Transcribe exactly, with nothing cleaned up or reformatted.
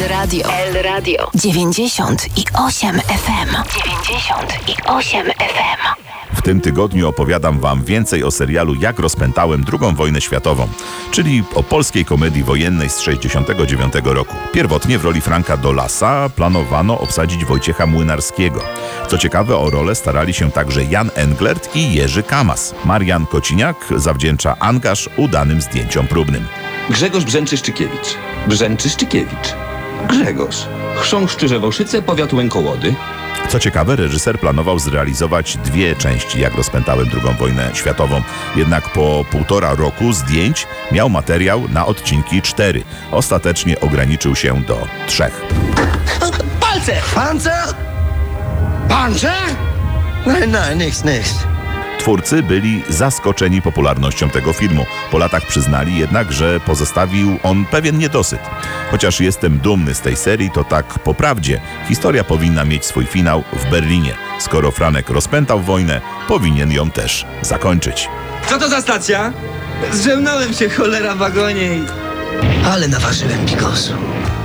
El Radio. El Radio. dziewięćdziesiąt i osiem F M. dziewięćdziesiąt i osiem F M. W tym tygodniu opowiadam wam więcej o serialu Jak rozpętałem drugą wojnę światową, czyli o polskiej komedii wojennej z sześćdziesiątego dziewiątego roku. Pierwotnie w roli Franka Dolasa planowano obsadzić Wojciecha Młynarskiego. Co ciekawe, o rolę starali się także Jan Englert i Jerzy Kamas. Marian Kociniak zawdzięcza angaż udanym zdjęciom próbnym. Grzegorz Brzęczy-Szczykiewicz. Brzęczy-Szczykiewicz. Grzegorz. Chrząszczy Żewoszyce, powiat Łękołody. Co ciekawe, reżyser planował zrealizować dwie części Jak rozpętałem drugą wojnę światową. Jednak po półtora roku zdjęć miał materiał na odcinki cztery. Ostatecznie ograniczył się do trzech. Palce! Panzer? Panzer? Nein, nein, nichts, nichts. Twórcy byli zaskoczeni popularnością tego filmu. Po latach przyznali jednak, że pozostawił on pewien niedosyt. Chociaż jestem dumny z tej serii, to tak po prawdzie historia powinna mieć swój finał w Berlinie. Skoro Franek rozpętał wojnę, powinien ją też zakończyć. Co to za stacja? Zrzemnąłem się, cholera, w wagonie i... Ale naważyłem bikosu.